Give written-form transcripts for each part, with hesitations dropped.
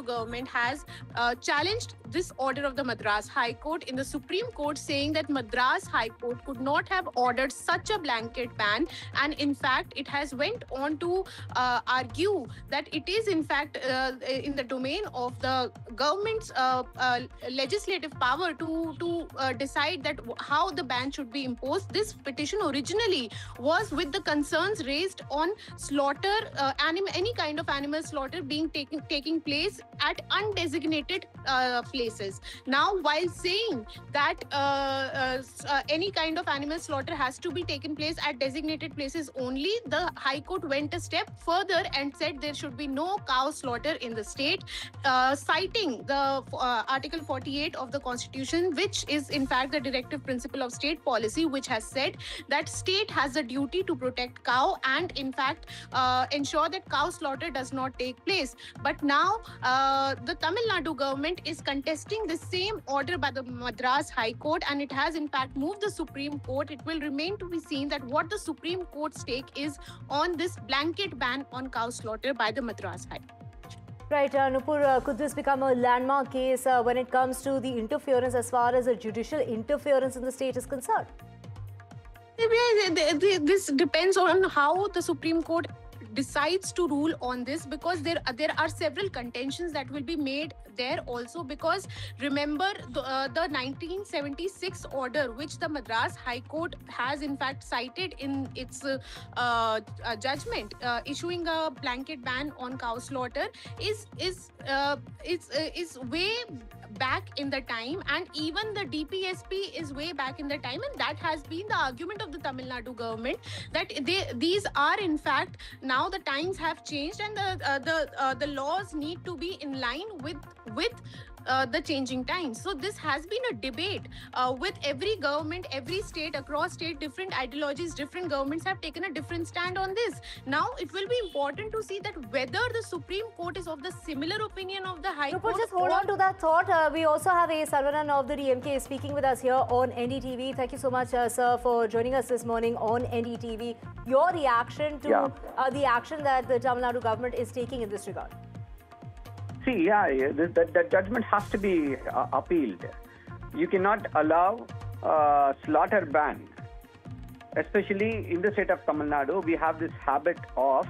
government has challenged this order of the Madras High Court in the Supreme Court, saying that Madras High Court could not have ordered such a blanket ban. And in fact, it has went on to argue that it is in fact in the domain of the government's legislative power to decide that how the ban should be imposed. This petition originally was with the concerns raised on slaughter, any kind of animal slaughter being taking place at undesignated places. Now, while saying that any kind of animal slaughter has to be taken place at designated places only, the High Court went a step further and said there should be no cow slaughter in the state, citing the Article 48 of the Constitution, which is in fact the directive principle of state policy, which has said that state has a duty to protect cow and in fact ensure that cow slaughter does not take place. But now the Tamil Nadu government is contesting the same order by the Madras High Court, and it has in fact moved the Supreme Court. It will remain to be seen that what the Supreme Court's take is on this blanket ban on cow slaughter by the Madras High Court. Right, Nupur, could this become a landmark case when it comes to the interference as far as a judicial interference in the state is concerned? This depends on how the Supreme Court decides to rule on this, because there are several contentions that will be made there also, because remember the 1976 order which the Madras High Court has in fact cited in its judgment issuing a blanket ban on cow slaughter is way back in the time, and even the DPSP is way back in the time, and that has been the argument of the Tamil Nadu government, that these are in fact now the times have changed and the laws need to be in line with the changing times. So this has been a debate with every government, every state, across state, different ideologies, different governments have taken a different stand on this. Now it will be important to see that whether the Supreme Court is of the similar opinion of the High Court. Just hold on to that thought. We also have A. Saravanan of the DMK speaking with us here on NDTV. Thank you so much, sir, for joining us this morning on NDTV. Your reaction to the action that the Tamil Nadu government is taking in this regard? See, the judgment has to be appealed. You cannot allow slaughter ban. Especially in the state of Tamil Nadu, we have this habit of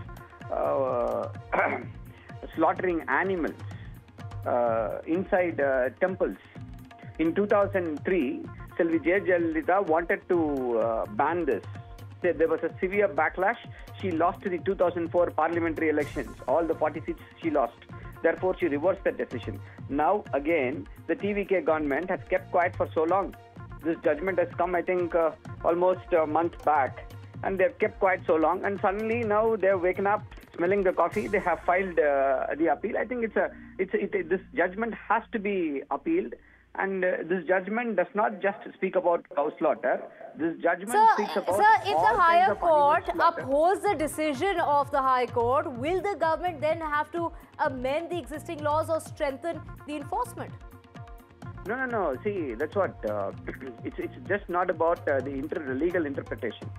slaughtering animals inside temples. In 2003, Selvi Jayalalitha wanted to ban this. There was a severe backlash. She lost the 2004 parliamentary elections. All the 40 seats she lost. Therefore, she reversed that decision. Now, again, the TVK government has kept quiet for so long. This judgment has come, I think, almost a month back. And they've kept quiet so long. And suddenly, now they've waken up, smelling the coffee. They have filed the appeal. I think this judgment has to be appealed. And this judgment does not just speak about cow slaughter. This judgment speaks about if the higher court upholds the decision of the High Court, will the government then have to amend the existing laws or strengthen the enforcement? No. See, that's what it's just not about the legal interpretation.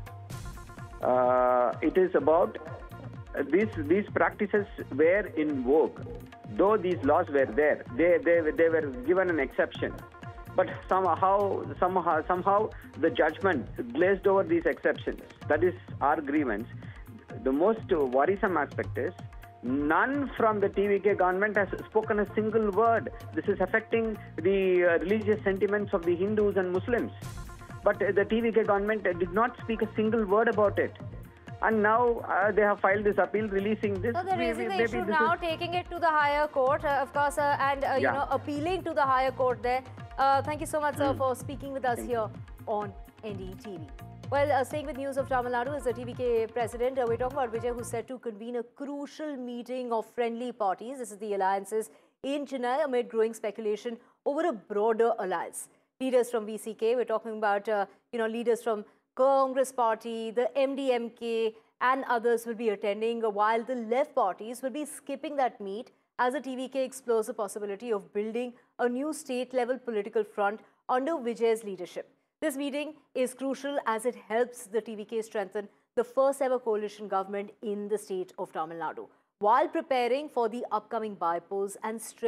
It is about these practices were in vogue. Though these laws were there, they were given an exception. But somehow the judgment glazed over these exceptions. That is our grievance. The most worrisome aspect is none from the TVK government has spoken a single word. This is affecting the religious sentiments of the Hindus and Muslims. But the TVK government did not speak a single word about it. And now they have filed this appeal, releasing this. So they're raising the issue now, taking it to the higher court, of course, and you know, appealing to the higher court there. Thank you so much, sir, for speaking with us here on NDTV. Well, staying with news of Tamil Nadu is the TVK president. We're talking about Vijay, who's set to convene a crucial meeting of friendly parties. This is the alliances in Chennai amid growing speculation over a broader alliance. Leaders from VCK, we're talking about leaders from Congress Party, the MDMK and others will be attending, while the left parties will be skipping that meet as the TVK explores the possibility of building a new state-level political front under Vijay's leadership. This meeting is crucial as it helps the TVK strengthen the first-ever coalition government in the state of Tamil Nadu, while preparing for the upcoming by-polls and